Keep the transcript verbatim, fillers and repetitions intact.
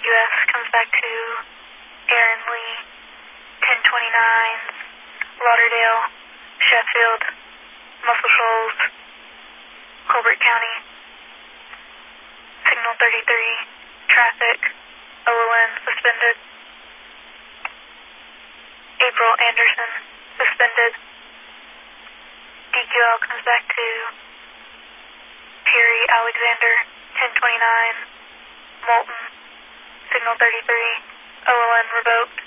U S comes back to Aaron Lee, ten twenty-nine, Lauderdale, Sheffield, Muscle Shoals, Colbert County. Signal thirty-three, traffic, O L N suspended. April Anderson, suspended. D Q L comes back to Terry Alexander, ten twenty-nine, Moulton, signal thirty-three, O L N revoked.